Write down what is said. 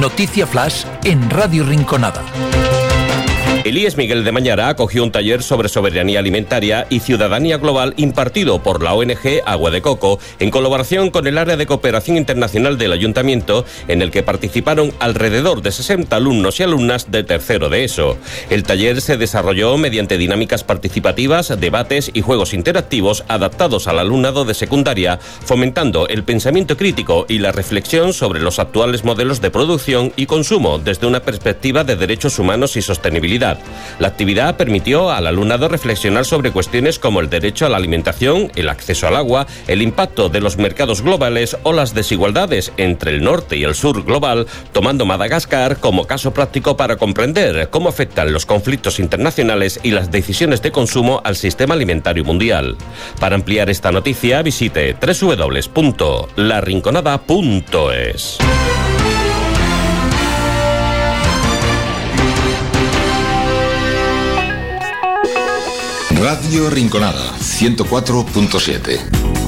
Noticia Flash en Radio Rinconada. Elías Miguel de Mañara acogió un taller sobre soberanía alimentaria y ciudadanía global impartido por la ONG Agua de Coco en colaboración con el Área de Cooperación Internacional del Ayuntamiento, en el que participaron alrededor de 60 alumnos y alumnas de tercero de ESO. El taller se desarrolló mediante dinámicas participativas, debates y juegos interactivos adaptados al alumnado de secundaria, fomentando el pensamiento crítico y la reflexión sobre los actuales modelos de producción y consumo desde una perspectiva de derechos humanos y sostenibilidad. La actividad permitió al alumnado reflexionar sobre cuestiones como el derecho a la alimentación, el acceso al agua, el impacto de los mercados globales o las desigualdades entre el norte y el sur global, tomando Madagascar como caso práctico para comprender cómo afectan los conflictos internacionales y las decisiones de consumo al sistema alimentario mundial. Para ampliar esta noticia, visite www.larinconada.es. Radio Rinconada 104.7.